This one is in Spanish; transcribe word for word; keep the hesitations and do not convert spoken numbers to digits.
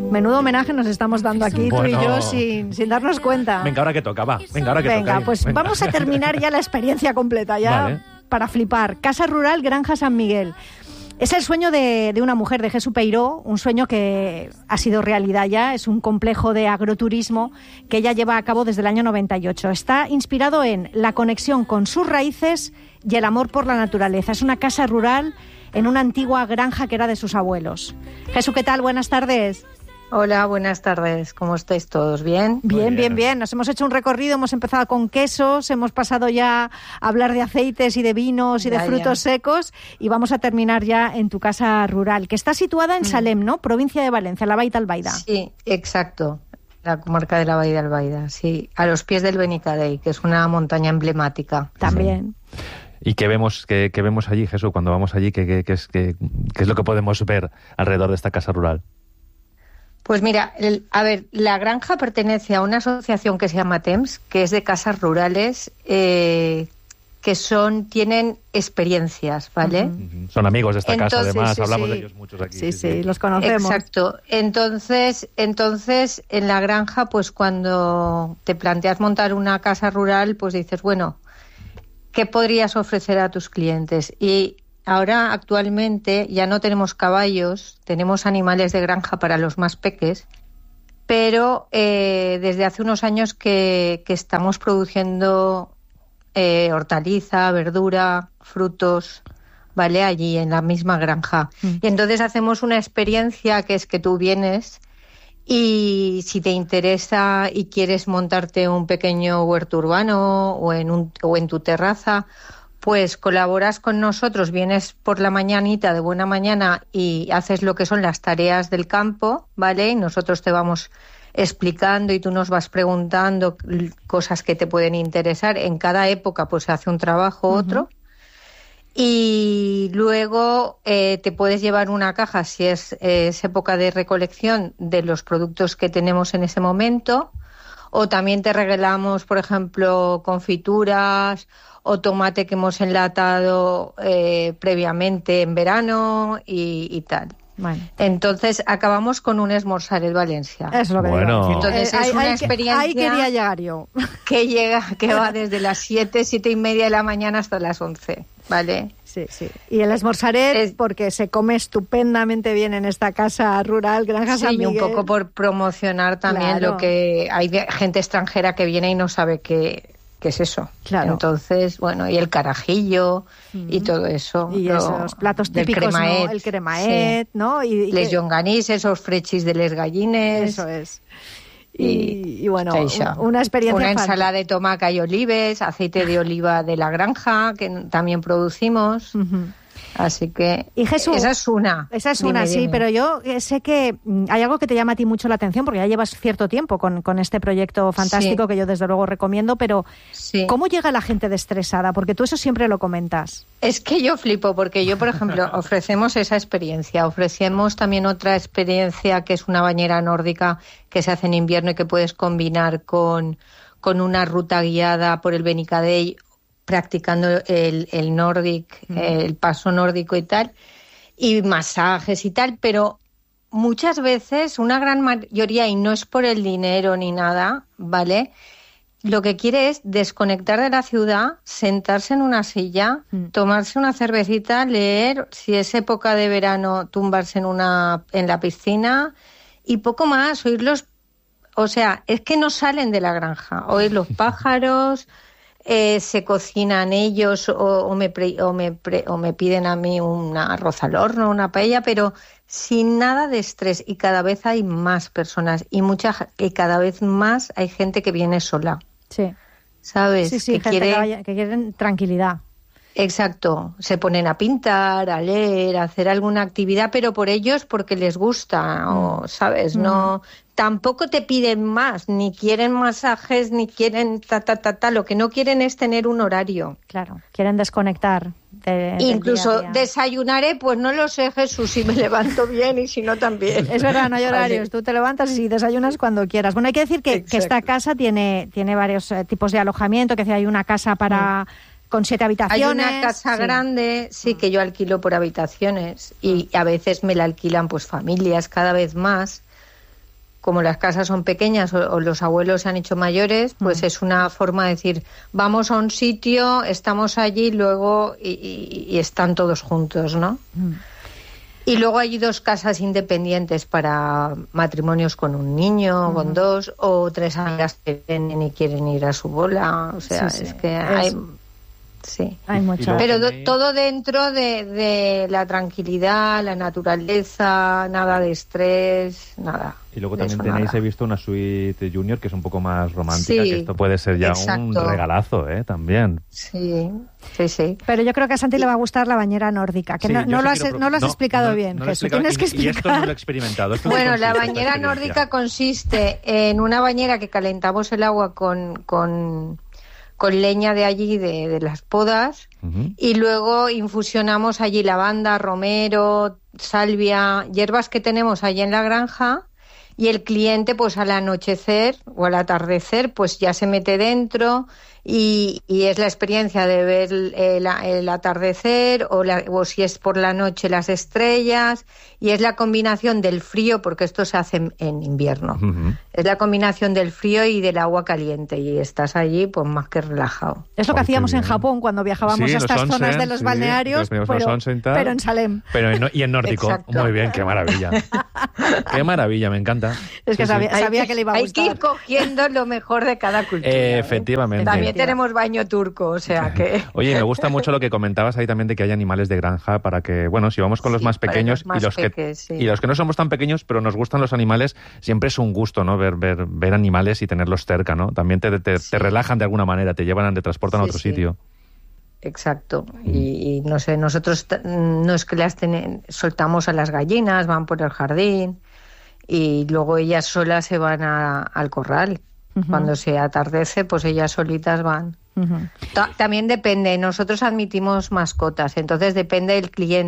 Menudo homenaje nos estamos dando aquí, bueno. tú y yo, sin, sin darnos cuenta. Venga, ahora que toca, va. Venga, ahora que Venga, toca. pues Venga. vamos a terminar ya la experiencia completa, ya Vale. para flipar. Casa Rural Granja San Miguel. Es el sueño de, de una mujer, de Jesús Peiró, un sueño que ha sido realidad ya. Es un complejo de agroturismo que ella lleva a cabo desde el año noventa y ocho. Está inspirado en la conexión con sus raíces y el amor por la naturaleza. Es una casa rural en una antigua granja que era de sus abuelos. Jesús, ¿qué tal? Buenas tardes. Hola, buenas tardes. ¿Cómo estáis todos? ¿Bien? Bien, bien. bien, bien. Nos hemos hecho un recorrido, hemos empezado con quesos, hemos pasado ya a hablar de aceites y de vinos y de Ya, frutos ya. secos y vamos a terminar ya en tu casa rural, que está situada en Salem, ¿no? Provincia de Valencia, la Baita Albaida. Sí, exacto. La comarca de la Baida Albaida, sí. A los pies del Benicadei, que es una montaña emblemática. También. ¿Y qué vemos, qué, qué vemos allí, Jesús, cuando vamos allí? ¿Qué, qué, qué es, qué, qué es lo que podemos ver alrededor de esta casa rural? Pues mira, el, a ver, la granja pertenece a una asociación que se llama T E M S, que es de casas rurales, eh, que son tienen experiencias, ¿vale? Ujú. Son amigos de esta Entonces, casa, además, sí, hablamos sí. de ellos muchos aquí. Sí, sí, los conocemos. Exacto. Entonces, entonces, en la granja, pues cuando te planteas montar una casa rural, pues dices, bueno, ¿qué podrías ofrecer a tus clientes? Y ahora, actualmente, ya no tenemos caballos, tenemos animales de granja para los más peques, pero eh, desde hace unos años que, que estamos produciendo eh, hortaliza, verdura, frutos, ¿vale? Allí en la misma granja. Mm. Y entonces hacemos una experiencia que es que tú vienes y si te interesa y quieres montarte un pequeño huerto urbano o en, un, o en tu terraza, pues colaboras con nosotros, vienes por la mañanita de buena mañana y haces lo que son las tareas del campo, ¿vale? Y nosotros te vamos explicando y tú nos vas preguntando cosas que te pueden interesar. En cada época pues se hace un trabajo, Uh-huh. otro. Y luego eh, te puedes llevar una caja, si es, eh, es época de recolección, de los productos que tenemos en ese momento. O también te regalamos, por ejemplo, confituras o tomate que hemos enlatado eh, previamente en verano y, y tal. Bueno. Entonces acabamos con un esmorzar Valencia. Es lo que Bueno. digo. Entonces, es ahí- una ahí que- experiencia- Ahí quería llegar yo. Que llega, que va desde las siete, siete y media de la mañana hasta las once, ¿vale? Sí, sí. Y el esmorzaret, Es- porque se come estupendamente bien en esta casa rural, Granja San Sí, y Miguel. un poco por promocionar también Claro. lo que hay de- gente extranjera que viene y no sabe qué, qué es eso. Claro. Entonces, bueno, y el carajillo y todo eso. Y lo- esos platos del típicos, ¿no? cremaet, El cremaet, ¿no? Y, y Les que- llonganís, esos frechis de les gallines. Eso es. Y, y bueno, Teixa. una, una experiencia Una fantástica. ensalada de tomaca y olives, aceite de oliva de la granja, que n- también producimos. Ujú. Así que Y Jesús, esa es una. Esa es Dime, una, sí, dime. pero yo eh, sé que mm, hay algo que te llama a ti mucho la atención, porque ya llevas cierto tiempo con, con este proyecto fantástico Sí. que yo desde luego recomiendo, pero Sí. ¿cómo llega la gente estresada? Porque tú eso siempre lo comentas. Es que yo flipo porque yo, por ejemplo, ofrecemos esa experiencia. Ofrecemos también otra experiencia que es una bañera nórdica que se hace en invierno y que puedes combinar con, con una ruta guiada por el Benicadei practicando el, el Nordic, Mm. el paso nórdico y tal, y masajes y tal, pero muchas veces, una gran mayoría, y no es por el dinero ni nada, ¿vale?, lo que quiere es desconectar de la ciudad, sentarse en una silla, Mm. tomarse una cervecita, leer, si es época de verano, tumbarse en una en la piscina y poco más, oír los, o sea, es que no salen de la granja, oír los pájaros, eh, se cocinan ellos o, o, me pre, o, me pre, o me piden a mí un arroz al horno, una paella, pero sin nada de estrés, y cada vez hay más personas y mucha y cada vez más hay gente que viene sola. Sí, ¿Sabes? sí, sí, que gente quiere, que, vaya- que quieren tranquilidad. exacto, se ponen a pintar, a leer, a hacer alguna actividad, pero por ellos porque les gusta, o sabes, no, tampoco te piden más, ni quieren masajes, ni quieren ta ta ta ta, lo que no quieren es tener un horario. Claro, quieren desconectar. De, del Incluso día a día. desayunaré, pues no lo sé, Jesús, si me levanto bien y si no también. Es verdad, no hay horarios. Vale. Tú te levantas y desayunas cuando quieras. Bueno, hay que decir que, que esta Exacto. casa tiene, tiene varios eh, tipos de alojamiento, que hay una casa para con siete Hay habitaciones. una casa Sí. grande, sí, que yo alquilo por habitaciones y a veces me la alquilan pues familias cada vez más, como las casas son pequeñas o, o los abuelos se han hecho mayores, pues mm. es una forma de decir, vamos a un sitio, estamos allí, luego y, y, y están todos juntos, ¿no? Mm. Y luego hay dos casas independientes para matrimonios con un niño, uh-huh. con dos, o tres amigas que vienen y quieren ir a su bola. O sea, sí, sí. es que hay... Es... Sí, hay mucho. Pero do, todo dentro de, de la tranquilidad, la naturaleza, nada de estrés, nada. Y luego también eso, tenéis, nada. he visto, una suite junior que es un poco más romántica, sí, que esto puede ser ya exacto. un regalazo, ¿eh? También. Sí, sí, sí. Pero yo creo que a Santi le va a gustar la bañera nórdica, que sí, no, no, lo has, pro... no lo has no, explicado no, bien, no Jesús. Tienes que explicar. Y esto no lo he experimentado. Esto bueno, consiste, la bañera nórdica consiste en una bañera que calentamos el agua con... con con leña de allí, de, de las podas, uh-huh. y luego infusionamos allí lavanda, romero, salvia, hierbas que tenemos allí en la granja, y el cliente pues al anochecer o al atardecer pues ya se mete dentro y, y es la experiencia de ver el, el, el atardecer o, la, o si es por la noche las estrellas, y es la combinación del frío, porque esto se hace en, en invierno, uh-huh. es la combinación del frío y del agua caliente, y estás allí pues más que relajado. Es lo que oh, hacíamos en Japón cuando viajábamos sí, a estas onsen, zonas de los sí, balnearios, pero, pero en Salem. Pero en, y en nórdico. Exacto. Muy bien, qué maravilla. Qué maravilla, me encanta. Es que sí, sabía, sí. sabía que le iba a gustar. Hay que ir cogiendo lo mejor de cada cultura. Eh, efectivamente. ¿eh? También tenemos baño turco, o sea que... Oye, me gusta mucho lo que comentabas ahí también de que hay animales de granja para que, bueno, si vamos con los sí, más pequeños los más y, los peques, que, sí. y los que no somos tan pequeños, pero nos gustan los animales, siempre es un gusto, ¿no? Ver ver, ver animales y tenerlos cerca, ¿no? También te, te, sí. te relajan de alguna manera, te llevan, te transportan sí, a otro sí. sitio. Exacto. Mm. Y, y no sé, nosotros no es que las ten... soltamos a las gallinas, van por el jardín y luego ellas solas se van a, al corral. Uh-huh. Cuando se atardece, pues ellas solitas van. Uh-huh. Ta- también depende, nosotros admitimos mascotas, entonces depende del cliente.